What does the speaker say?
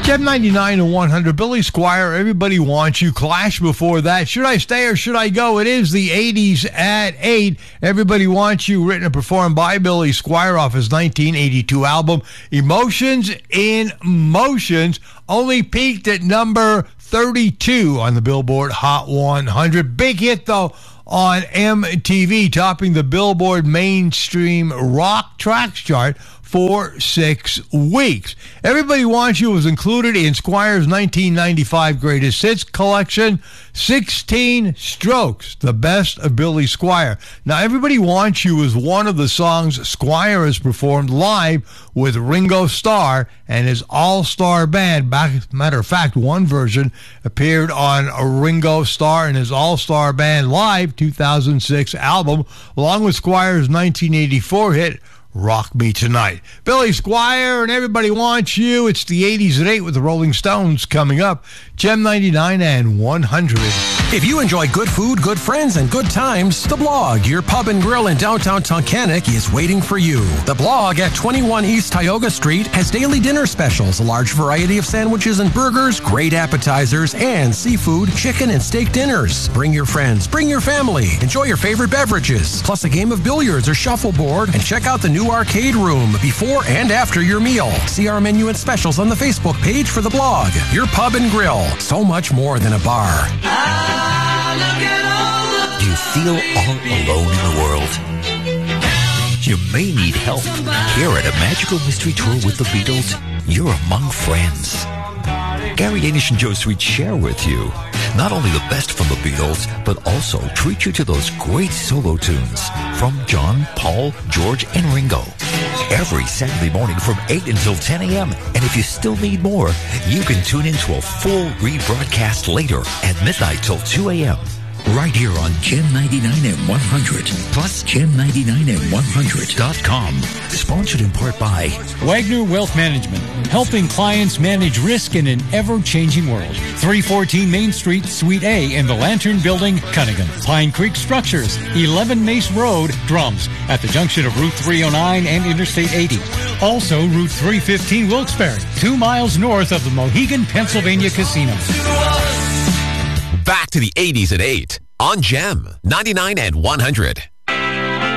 Gem 99 and 100. Billy Squier, Everybody Wants You. Clash before that. Should I Stay or Should I Go? It is the 80s at 8. Everybody Wants You, written and performed by Billy Squier off his 1982 album, Emotions in Motions. Only peaked at number 32 on the Billboard Hot 100. Big hit, though, on MTV, topping the Billboard Mainstream Rock Tracks chart for 6 weeks. Everybody Wants You was included in Squier's 1995 Greatest Hits collection, 16 Strokes, the best of Billy Squier. Now, Everybody Wants You is one of the songs Squier has performed live with Ringo Starr and his all-star band. Matter of fact, one version appeared on a Ringo Starr and his all-star band live 2006 album, along with Squier's 1984 hit, Rock Me Tonight. Billy Squier and Everybody Wants You. It's the 80s at 8 with the Rolling Stones coming up. Gem 99 and 100. If you enjoy good food, good friends, and good times, The Blog, your pub and grill in downtown Tunkhannock, is waiting for you. The Blog at 21 East Tioga Street has daily dinner specials, a large variety of sandwiches and burgers, great appetizers, and seafood, chicken, and steak dinners. Bring your friends, bring your family, enjoy your favorite beverages, plus a game of billiards or shuffleboard, and check out the new arcade room before and after your meal. See our menu and specials on the Facebook page for The Blog, your pub and grill. So much more than a bar. Do you feel all alone in the world? You may need help. Here at a magical mystery tour with the Beatles, you're among friends. Gary Danish and Joe Sweet share with you not only the best from the Beatles, but also treat you to those great solo tunes from John, Paul, George, and Ringo. Every Saturday morning from 8 until 10 a.m. And if you still need more, you can tune in to a full rebroadcast later at midnight till 2 a.m. Right here on Gem 99 and 100, plus Gem99and100.com. Sponsored in part by Wagner Wealth Management, helping clients manage risk in an ever-changing world. 314 Main Street, Suite A in the Lantern Building, Cunningham. Pine Creek Structures, 11 Mace Road, Drums, at the junction of Route 309 and Interstate 80. Also, Route 315 Wilkes-Barre, 2 miles north of the Mohegan, Pennsylvania Casino. Back to the 80s at 8 on Gem 99 and 100.